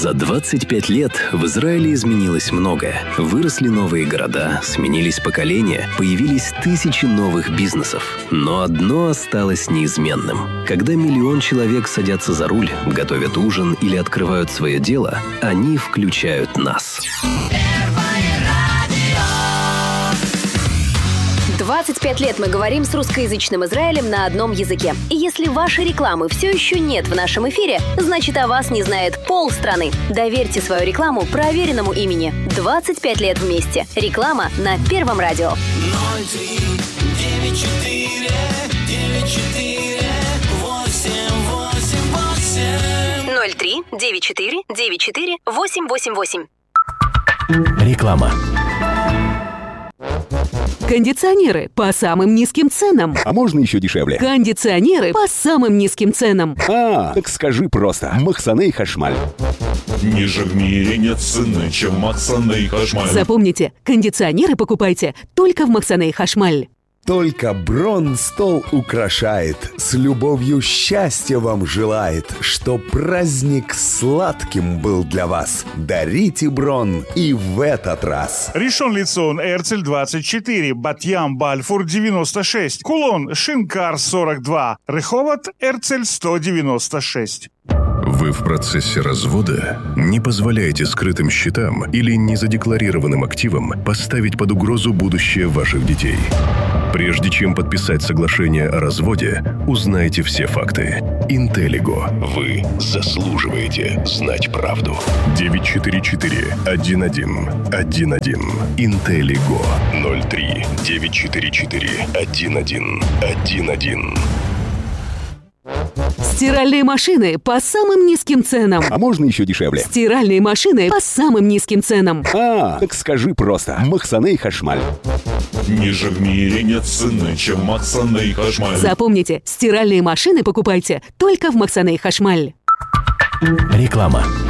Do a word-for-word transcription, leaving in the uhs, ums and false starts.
За двадцать пять лет в Израиле изменилось многое. Выросли новые города, сменились поколения, появились тысячи новых бизнесов. Но одно осталось неизменным. Когда миллион человек садятся за руль, готовят ужин или открывают свое дело, они включают нас. двадцать пять лет мы говорим с русскоязычным Израилем на одном языке. И если вашей рекламы все еще нет в нашем эфире, значит, о вас не знает полстраны. Доверьте свою рекламу проверенному имени. двадцать пять лет вместе. Реклама на Первом радио. ноль три девять четыре девять четыре восемь восемь восемь. ноль три девять четыре девять четыре восемь восемь восемь. Реклама. Кондиционеры по самым низким ценам. А можно еще дешевле? Кондиционеры по самым низким ценам. А, так скажи просто. Махсаней Хашмаль. Ниже в мире нет цены, чем Махсаней Хашмаль. Запомните, кондиционеры покупайте только в Махсаней Хашмаль. Только Бронн стол украшает, с любовью счастья вам желает, чтоб праздник сладким был для вас. Дарите Бронн и в этот раз. Ришон Лицон, Эрцель двадцать четыре, Батьям, Бальфур девяносто шесть, Кулон, Шинкар сорок два, Реховат, Эрцель сто девяносто шесть. Вы в процессе развода? Не позволяйте скрытым счетам или незадекларированным активам поставить под угрозу будущее ваших детей. Прежде чем подписать соглашение о разводе, узнайте все факты. Интеллиго. Вы заслуживаете знать правду. девять четыре четыре один один один один. Интеллиго. ноль три девять четыре четыре один один один один. Стиральные машины по самым низким ценам. А можно еще дешевле? Стиральные машины по самым низким ценам. А, так скажи просто. Махсаней Хашмаль. Ниже в мире нет цены, чем Махсаней Хашмаль. Запомните, стиральные машины покупайте только в Махсаней Хашмаль. Реклама.